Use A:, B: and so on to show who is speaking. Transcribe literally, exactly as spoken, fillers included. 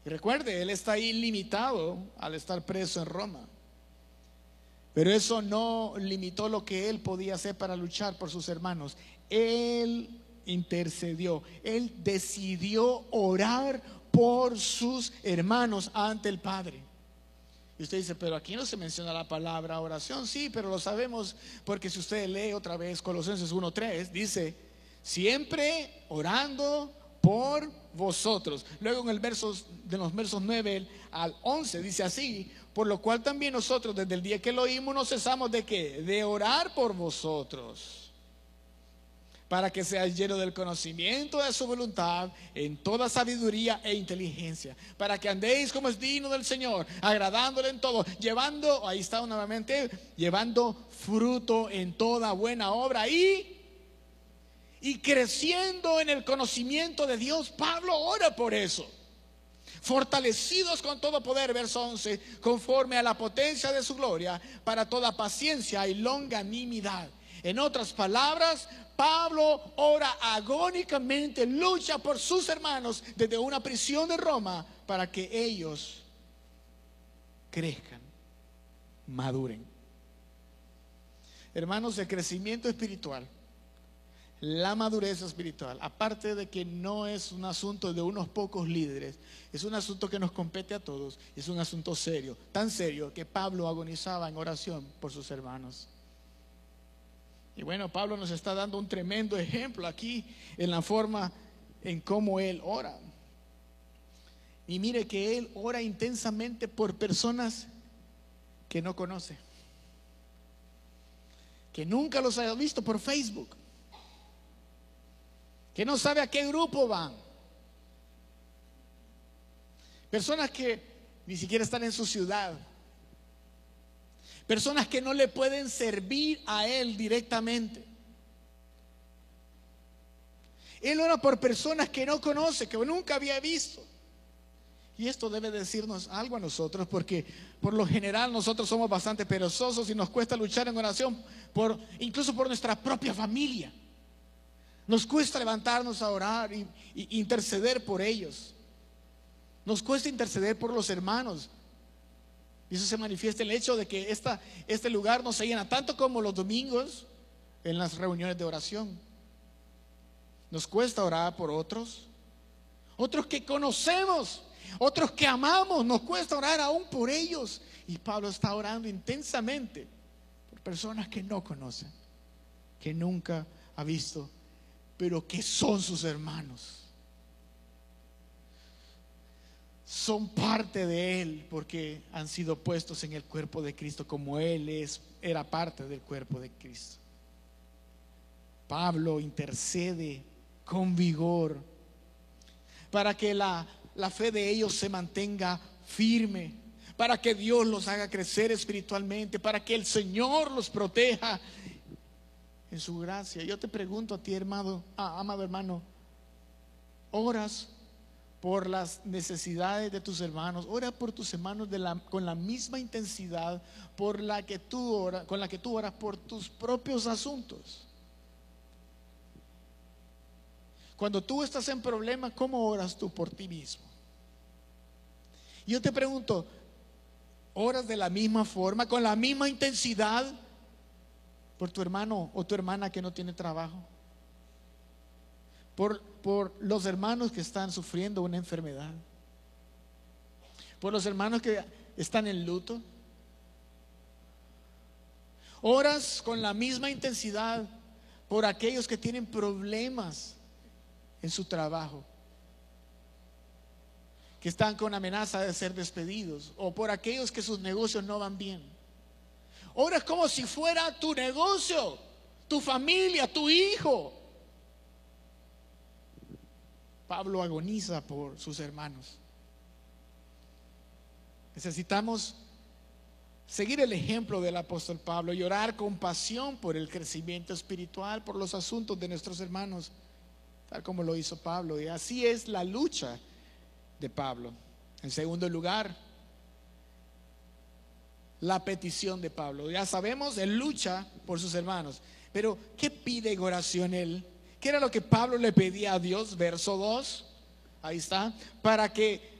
A: Y recuerde, él está ahí limitado al estar preso en Roma. Pero eso no limitó lo que él podía hacer para luchar por sus hermanos. Él intercedió, él decidió orar por sus hermanos ante el Padre. Y usted dice, pero aquí no se menciona la palabra oración. Sí, pero lo sabemos porque si usted lee otra vez Colosenses uno tres, dice, siempre orando por vosotros. Luego en el verso, de los versos nueve al once dice así, por lo cual también nosotros desde el día que lo oímos no cesamos de qué, de orar por vosotros, para que seáis llenos del conocimiento de su voluntad en toda sabiduría e inteligencia, para que andéis como es digno del Señor, agradándole en todo, llevando, ahí está nuevamente, llevando fruto en toda buena obra y y creciendo en el conocimiento de Dios. Pablo ora por eso. Fortalecidos con todo poder, verso once, conforme a la potencia de su gloria, para toda paciencia y longanimidad. En otras palabras, Pablo ora agónicamente, lucha por sus hermanos desde una prisión de Roma para que ellos crezcan, maduren. Hermanos, el crecimiento espiritual, la madurez espiritual, aparte de que no es un asunto de unos pocos líderes, es un asunto que nos compete a todos, es un asunto serio, tan serio que Pablo agonizaba en oración por sus hermanos. Y bueno, Pablo nos está dando un tremendo ejemplo aquí en la forma en cómo él ora. Y mire que él ora intensamente por personas que no conoce, que nunca los haya visto por Facebook, que no sabe a qué grupo van, personas que ni siquiera están en su ciudad, personas que no le pueden servir a él directamente. Él ora por personas que no conoce, que nunca había visto. Y esto debe decirnos algo a nosotros, porque por lo general nosotros somos bastante perezosos y nos cuesta luchar en oración por, incluso por nuestra propia familia. Nos cuesta levantarnos a orar y, y interceder por ellos. Nos cuesta interceder por los hermanos. Y eso se manifiesta en el hecho de que esta, este lugar no se llena tanto como los domingos en las reuniones de oración. Nos cuesta orar por otros, otros que conocemos, otros que amamos. Nos cuesta orar aún por ellos. Y Pablo está orando intensamente por personas que no conocen, que nunca ha visto, pero que son sus hermanos. Son parte de él porque han sido puestos en el cuerpo de Cristo, como él es, era parte del cuerpo de Cristo. Pablo intercede con vigor para que la, la fe de ellos se mantenga firme, para que Dios los haga crecer espiritualmente, para que el Señor los proteja en su gracia. Yo te pregunto a ti, hermano, ah, amado hermano, ¿oras por las necesidades de tus hermanos? Ora por tus hermanos de la, con la misma intensidad por la que tú oras, con la que tú oras por tus propios asuntos. Cuando tú estás en problemas, ¿cómo oras tú por ti mismo? Yo te pregunto, ¿oras de la misma forma, con la misma intensidad por tu hermano o tu hermana que no tiene trabajo? Por, por los hermanos que están sufriendo una enfermedad, por los hermanos que están en luto. Oras con la misma intensidad por aquellos que tienen problemas en su trabajo, que están con amenaza de ser despedidos, o por aquellos que sus negocios no van bien. Oras como si fuera tu negocio, tu familia, tu hijo. Pablo agoniza por sus hermanos. Necesitamos seguir el ejemplo del apóstol Pablo y orar con pasión por el crecimiento espiritual, por los asuntos de nuestros hermanos, tal como lo hizo Pablo. Y así es la lucha de Pablo. En segundo lugar, la petición de Pablo. Ya sabemos, él lucha por sus hermanos, pero ¿qué pide en oración él? ¿Qué era lo que Pablo le pedía a Dios? Verso dos, ahí está, para que